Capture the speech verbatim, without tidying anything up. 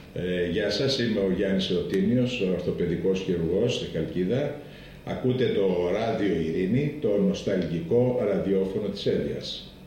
Ε, γεια σας, είμαι ο Γιάννης Εωτίνιος, ο ορθοπαιδικός χειρουργός στη Χαλκίδα. Ακούτε το Ράδιο Ειρήνη, το νοσταλγικό ραδιόφωνο της Έλιας.